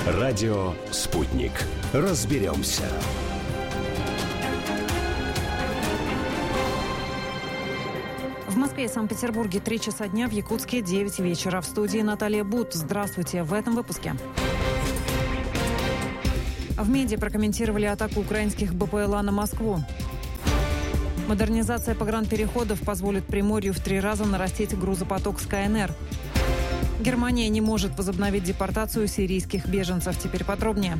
Радио «Спутник». Разберемся. В Москве и Санкт-Петербурге 3 часа дня, в Якутске 9 вечера. В студии Наталья Бут. Здравствуйте. В этом выпуске. В медиа прокомментировали атаку украинских БПЛА на Москву. Модернизация погранпереходов позволит Приморью в 3 раза нарастить грузопоток с КНР. Германия не может возобновить депортацию сирийских беженцев. Теперь подробнее.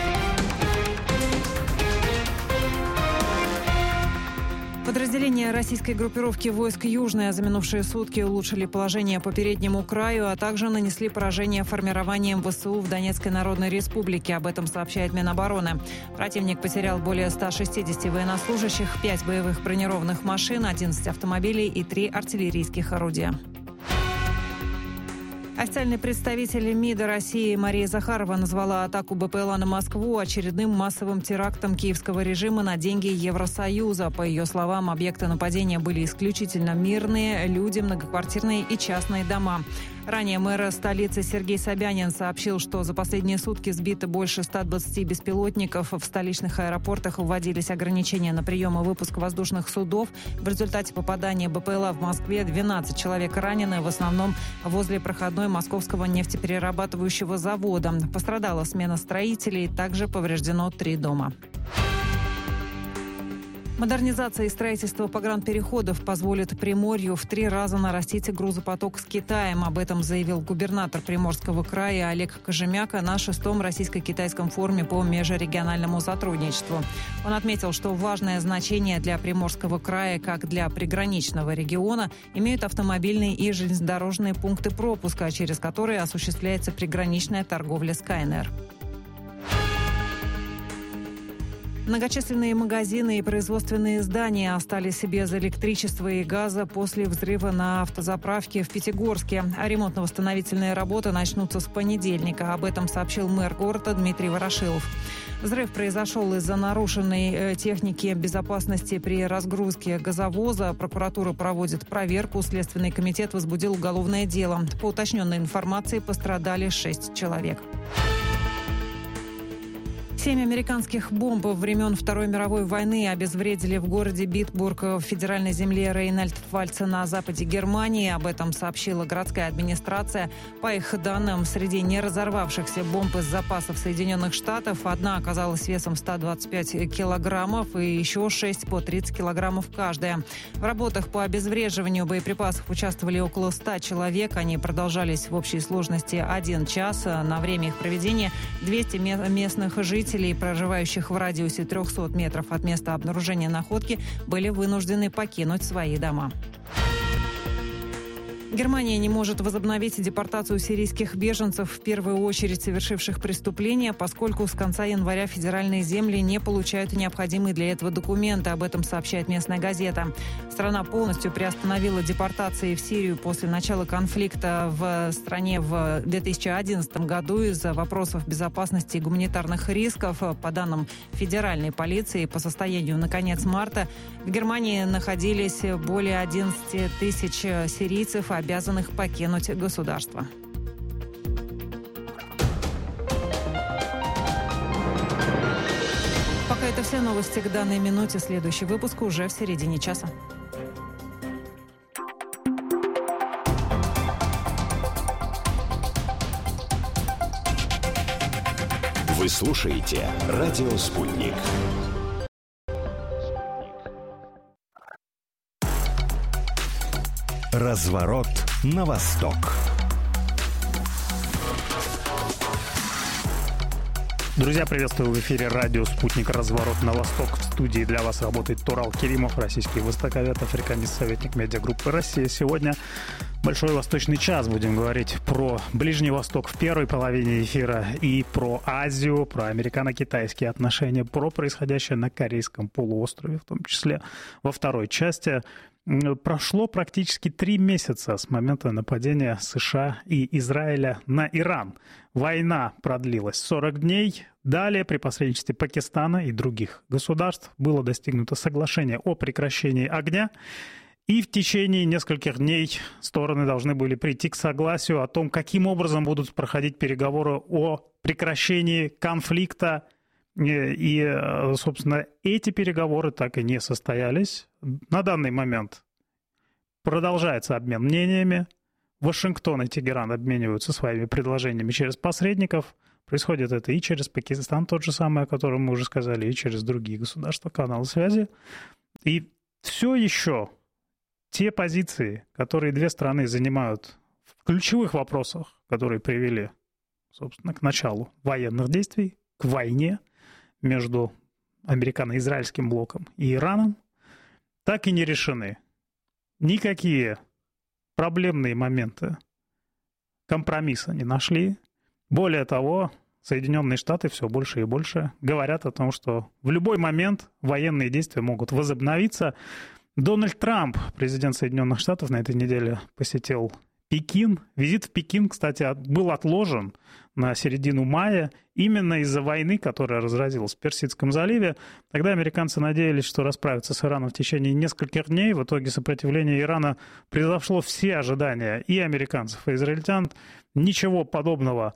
Подразделения российской группировки войск «Южная» за минувшие сутки улучшили положение по переднему краю, а также нанесли поражение формированием ВСУ в Донецкой Народной Республике. Об этом сообщает Минобороны. Противник потерял более 160 военнослужащих, 5 боевых бронированных машин, 11 автомобилей и 3 артиллерийских орудия. Официальный представитель МИДа России Мария Захарова назвала атаку БПЛА на Москву очередным массовым терактом киевского режима на деньги Евросоюза. По ее словам, объекты нападения были исключительно мирные, люди, многоквартирные и частные дома. Ранее мэр столицы Сергей Собянин сообщил, что за последние сутки сбито больше 120 беспилотников. В столичных аэропортах вводились ограничения на прием и выпуск воздушных судов. В результате попадания БПЛА в Москве 12 человек ранены, в основном возле проходной Московского нефтеперерабатывающего завода. Пострадала смена строителей, также повреждено 3 дома. Модернизация и строительство погранпереходов позволит Приморью в 3 раза нарастить грузопоток с Китаем. Об этом заявил губернатор Приморского края Олег Кожемяка на 6-м российско-китайском форуме по межрегиональному сотрудничеству. Он отметил, что важное значение для Приморского края, как для приграничного региона, имеют автомобильные и железнодорожные пункты пропуска, через которые осуществляется приграничная торговля с КНР. Многочисленные магазины и производственные здания остались без электричества и газа после взрыва на автозаправке в Пятигорске. А ремонтно-восстановительные работы начнутся с понедельника. Об этом сообщил мэр города Дмитрий Ворошилов. Взрыв произошел из-за нарушенной техники безопасности при разгрузке газовоза. Прокуратура проводит проверку. Следственный комитет возбудил уголовное дело. По уточненной информации пострадали 6 человек. 7 американских бомб времен Второй мировой войны обезвредили в городе Битбург в федеральной земле Рейнланд-Пфальца на западе Германии. Об этом сообщила городская администрация. По их данным, среди неразорвавшихся бомб из запасов Соединенных Штатов одна оказалась весом 125 килограммов и еще 6 по 30 килограммов каждая. В работах по обезвреживанию боеприпасов участвовали около 100 человек. Они продолжались в общей сложности 1 час. На время их проведения 200 местных жителей, проживающих в радиусе 300 метров от места обнаружения находки, были вынуждены покинуть свои дома. Германия не может возобновить депортацию сирийских беженцев, в первую очередь совершивших преступления, поскольку с конца января федеральные земли не получают необходимые для этого документы. Об этом сообщает местная газета. Страна полностью приостановила депортации в Сирию после начала конфликта в стране в 2011 году из-за вопросов безопасности и гуманитарных рисков. По данным федеральной полиции, по состоянию на конец марта в Германии находились более 11 тысяч сирийцев, обязанных покинуть государство. Пока это все новости к данной минуте. Следующий выпуск уже в середине часа. Вы слушаете «Радио Спутник». Разворот на восток. Друзья, приветствую в эфире радио «Спутник. Разворот на восток». В студии для вас работает Турал Керимов, российский востоковед, африканист, советник медиагруппы «Россия». Сегодня большой восточный час. Будем говорить про Ближний Восток в первой половине эфира и про Азию, про американо-китайские отношения, про происходящее на Корейском полуострове, в том числе во второй части. Прошло практически 3 месяца с момента нападения США и Израиля на Иран. Война продлилась 40 дней. Далее, при посредничестве Пакистана и других государств, было достигнуто соглашение о прекращении огня. И в течение нескольких дней стороны должны были прийти к согласию о том, каким образом будут проходить переговоры о прекращении конфликта. И, собственно, эти переговоры так и не состоялись. На данный момент продолжается обмен мнениями. Вашингтон и Тегеран обмениваются своими предложениями через посредников. Происходит это и через Пакистан, тот же самый, о котором мы уже сказали, и через другие государства, каналы связи. И все еще те позиции, которые две страны занимают в ключевых вопросах, которые привели, собственно, к началу военных действий, к войне между американо-израильским блоком и Ираном, так и не решены. Никакие проблемные моменты компромисса не нашли. Более того, Соединенные Штаты все больше и больше говорят о том, что в любой момент военные действия могут возобновиться. Дональд Трамп, президент Соединенных Штатов, на этой неделе посетил Пекин. Визит в Пекин, кстати, был отложен на середину мая именно из-за войны, которая разразилась в Персидском заливе. Тогда американцы надеялись, что расправятся с Ираном в течение нескольких дней. В итоге сопротивление Ирана превзошло все ожидания и американцев, и израильтян. Ничего подобного,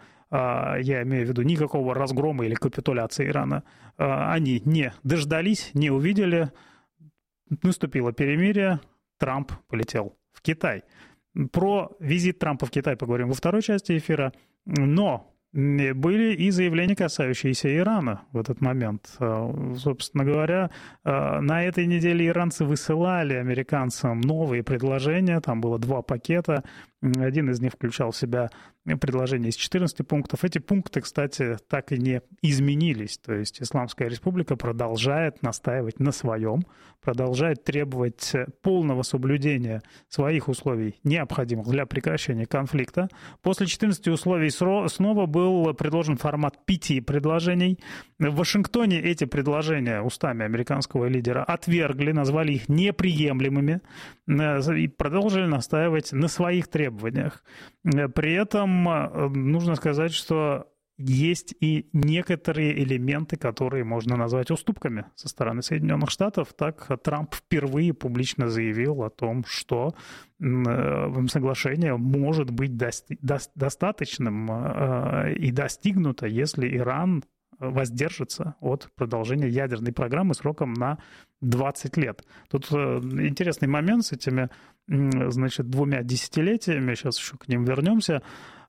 я имею в виду, никакого разгрома или капитуляции Ирана, они не дождались, не увидели. Наступило перемирие, Трамп полетел в Китай. Про визит Трампа в Китай поговорим во второй части эфира, но были и заявления, касающиеся Ирана в этот момент. Собственно говоря, на этой неделе иранцы высылали американцам новые предложения, там было 2 пакета, один из них включал в себя предложение из 14 пунктов. Эти пункты, кстати, так и не изменились, то есть Исламская Республика продолжает настаивать на своем, продолжает требовать полного соблюдения своих условий, необходимых для прекращения конфликта. После 14 условий снова был предложен формат 5 предложений. В Вашингтоне эти предложения устами американского лидера отвергли, назвали их неприемлемыми и продолжили настаивать на своих требованиях. При этом нужно сказать, что есть и некоторые элементы, которые можно назвать уступками со стороны Соединенных Штатов. Так Трамп впервые публично заявил о том, что соглашение может быть достаточным и достигнуто, если Иран воздержится от продолжения ядерной программы сроком на 20 лет. Тут интересный момент с этими, значит, 2 десятилетиями, сейчас еще к ним вернемся.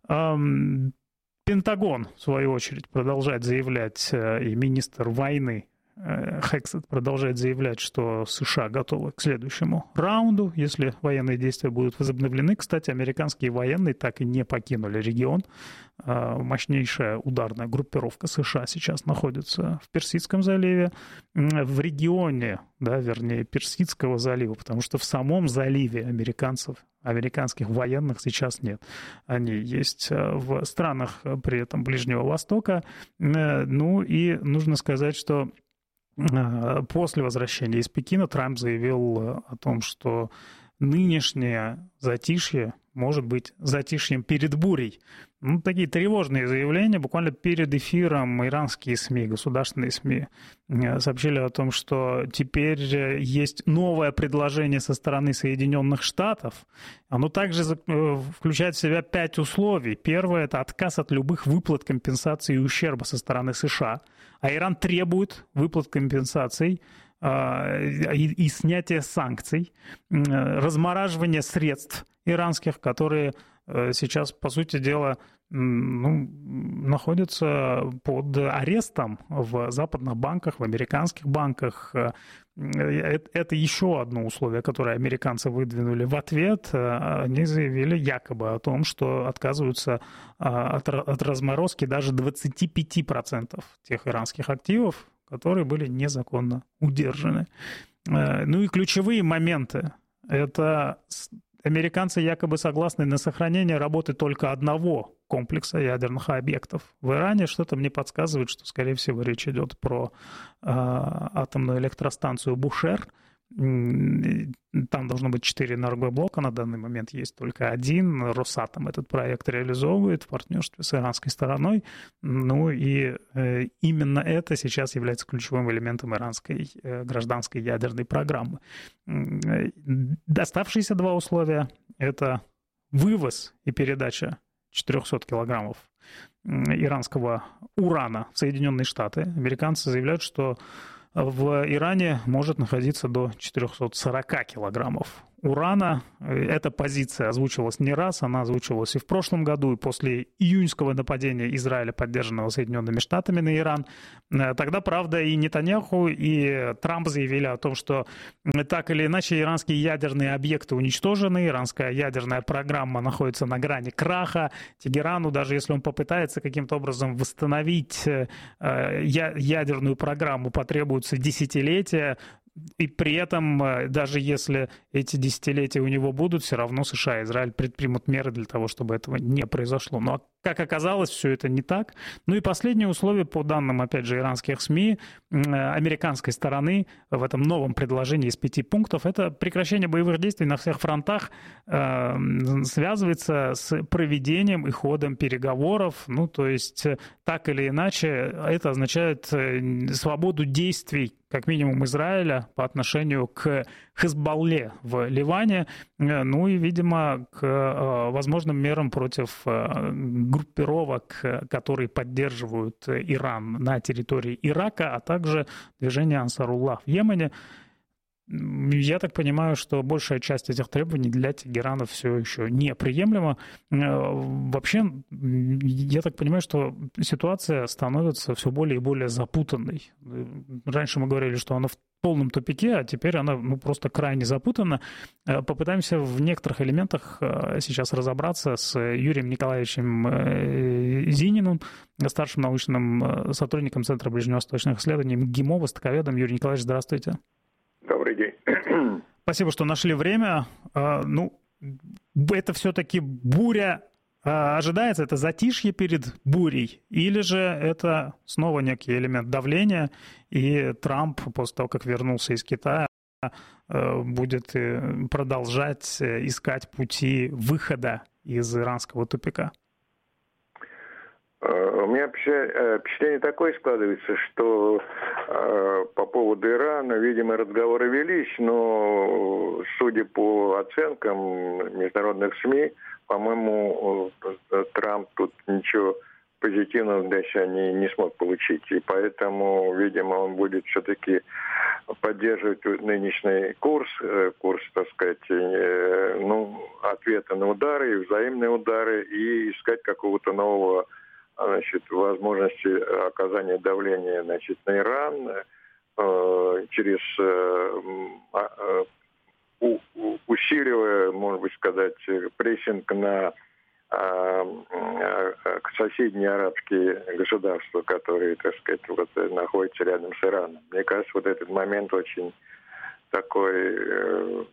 Пентагон, в свою очередь, продолжает заявлять, и министр войны Хексет продолжает заявлять, что США готовы к следующему раунду, если военные действия будут возобновлены. Кстати, американские военные так и не покинули регион. Мощнейшая ударная группировка США сейчас находится в Персидском заливе, в регионе, вернее, Персидского залива, потому что в самом заливе американских военных сейчас нет. Они есть в странах при этом Ближнего Востока. Ну и нужно сказать, что после возвращения из Пекина Трамп заявил о том, что нынешнее затишье может быть затишьем перед бурей. Такие тревожные заявления. Буквально перед эфиром иранские СМИ, государственные СМИ, сообщили о том, что теперь есть новое предложение со стороны Соединенных Штатов. Оно также включает в себя 5 условий. Первое – это отказ от любых выплат компенсаций и ущерба со стороны США. А Иран требует выплат компенсаций и снятия санкций, размораживание средств иранских, которые сейчас, по сути дела, находятся под арестом в западных банках, в американских банках. Это еще одно условие, которое американцы выдвинули в ответ. Они заявили якобы о том, что отказываются от разморозки даже 25% тех иранских активов, которые были незаконно удержаны. Ну и ключевые моменты. Это американцы якобы согласны на сохранение работы только одного комплекса ядерных объектов в Иране. Что-то мне подсказывает, что, скорее всего, речь идет про атомную электростанцию Бушер. Там должно быть 4 энергоблока, на данный момент есть только один. Росатом этот проект реализовывает в партнерстве с иранской стороной. Ну и именно это сейчас является ключевым элементом иранской гражданской ядерной программы. Оставшиеся 2 условия – это вывоз и передача 400 килограммов иранского урана в Соединенные Штаты. Американцы заявляют, что в Иране может находиться до 440 килограммов урана. Эта позиция озвучивалась не раз, она озвучивалась и в прошлом году, и после июньского нападения Израиля, поддержанного Соединенными Штатами на Иран. Тогда, правда, и Нетаньяху, и Трамп заявили о том, что так или иначе иранские ядерные объекты уничтожены, иранская ядерная программа находится на грани краха. Тегерану, даже если он попытается каким-то образом восстановить ядерную программу, потребуется десятилетия. И при этом, даже если эти десятилетия у него будут, все равно США и Израиль предпримут меры для того, чтобы этого не произошло. Но, как оказалось, все это не так. Ну и последнее условие, по данным, опять же, иранских СМИ, американской стороны в этом новом предложении из 5 пунктов, это прекращение боевых действий на всех фронтах связывается с проведением и ходом переговоров. Ну, то есть, так или иначе, это означает свободу действий, как минимум, Израиля по отношению к Хезболле в Ливане, ну и, видимо, к возможным мерам против группировок, которые поддерживают Иран на территории Ирака, а также движение Ансаруллах в Йемене. Я так понимаю, что большая часть этих требований для Тегерана все еще неприемлема. Вообще, я так понимаю, что ситуация становится все более и более запутанной. Раньше мы говорили, что она в полном тупике, а теперь она просто крайне запутана. Попытаемся в некоторых элементах сейчас разобраться с Юрием Николаевичем Зининым, старшим научным сотрудником Центра ближневосточных исследований МГИМО, востоковедом. Юрий Николаевич, здравствуйте. Добрый день. Спасибо, что нашли время. Это все-таки буря ожидается, это затишье перед бурей, или же это снова некий элемент давления, и Трамп после того, как вернулся из Китая, будет продолжать искать пути выхода из иранского тупика? У меня впечатление такое складывается, что по поводу Ирана, видимо, разговоры велись, но, судя по оценкам международных СМИ, по-моему, Трамп тут ничего позитивного для себя не смог получить. И поэтому, видимо, он будет все-таки поддерживать нынешний курс, так сказать, ответа на удары, взаимные удары, и искать какого-то нового, возможности оказания давления, на Иран через усиливая, можно быть сказать, прессинг на соседние арабские государства, которые, так сказать, находятся рядом с Ираном. Мне кажется, этот момент очень такой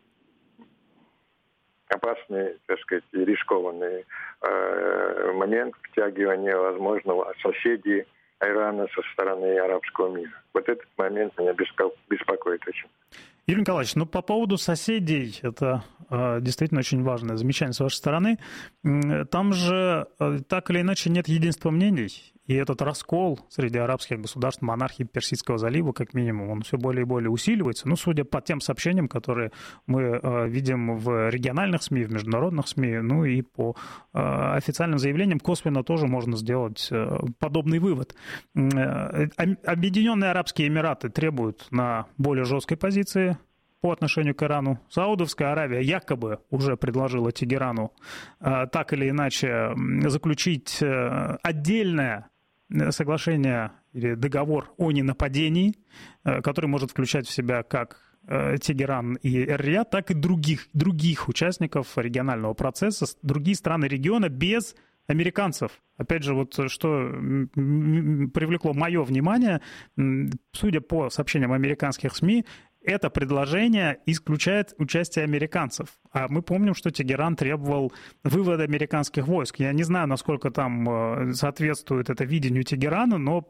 опасный, так сказать, и рискованный момент втягивания возможного соседей Ирана со стороны арабского мира. Этот момент меня беспокоит очень. Юрий Николаевич, по поводу соседей, это действительно очень важное замечание с вашей стороны. Там же так или иначе нет единства мнений, и этот раскол среди арабских государств, монархий Персидского залива, как минимум, он все более и более усиливается. Судя по тем сообщениям, которые мы видим в региональных СМИ, в международных СМИ, и по официальным заявлениям, косвенно тоже можно сделать подобный вывод. Объединенные Арабские Эмираты требуют на более жесткой позиции по отношению к Ирану. Саудовская Аравия якобы уже предложила Тегерану так или иначе заключить отдельное соглашение или договор о ненападении, который может включать в себя как Тегеран и Эр-Рияд, так и других участников регионального процесса, другие страны региона без американцев. Опять же, что привлекло мое внимание, судя по сообщениям американских СМИ, это предложение исключает участие американцев. А мы помним, что Тегеран требовал вывода американских войск. Я не знаю, насколько там соответствует это видению Тегерана, но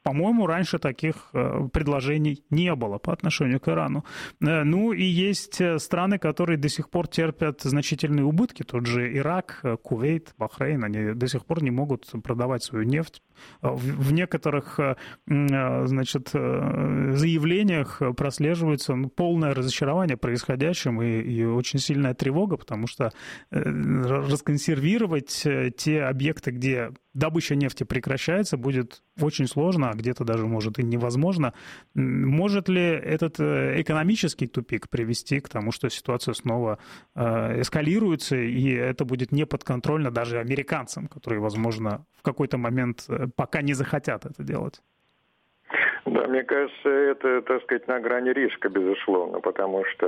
По-моему, раньше таких предложений не было по отношению к Ирану. Ну и есть страны, которые до сих пор терпят значительные убытки. Тот же Ирак, Кувейт, Бахрейн, они до сих пор не могут продавать свою нефть. В некоторых, значит, заявлениях прослеживается полное разочарование происходящим и очень сильная тревога, потому что расконсервировать те объекты, где добыча нефти прекращается, будет очень сложно, а где-то даже, может, и невозможно. Может ли этот экономический тупик привести к тому, что ситуация снова эскалируется, и это будет неподконтрольно даже американцам, которые, возможно, в какой-то момент пока не захотят это делать? Да, мне кажется, это, так сказать, на грани риска, безусловно, потому что